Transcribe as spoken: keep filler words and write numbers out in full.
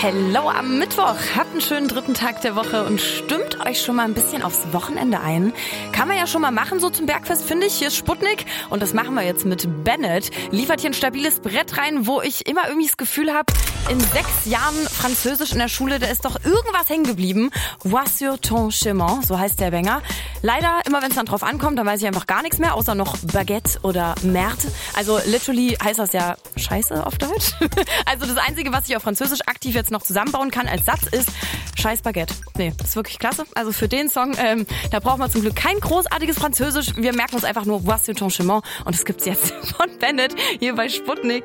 Hello am Mittwoch. Habt einen schönen dritten Tag der Woche und stimmt euch schon mal ein bisschen aufs Wochenende ein. Kann man ja schon mal machen, so zum Bergfest, finde ich. Hier ist Sputnik und das machen wir jetzt mit Bennett. Liefert hier ein stabiles Brett rein, wo ich immer irgendwie das Gefühl habe, in sechs Jahren Französisch in der Schule, da ist doch irgendwas hängen geblieben. Vois sur ton chemin, so heißt der Banger. Leider, immer wenn es dann drauf ankommt, dann weiß ich einfach gar nichts mehr, außer noch Baguette oder Merde. Also literally heißt das ja Scheiße auf Deutsch. Also das Einzige, was ich auf Französisch aktiv jetzt noch zusammenbauen kann als Satz ist Scheiß Baguette. Nee, das ist wirklich klasse. Also für den Song, ähm, da braucht man zum Glück kein großartiges Französisch. Wir merken uns einfach nur Vois sur ton chemin und das gibt's jetzt von Bennett hier bei Sputnik.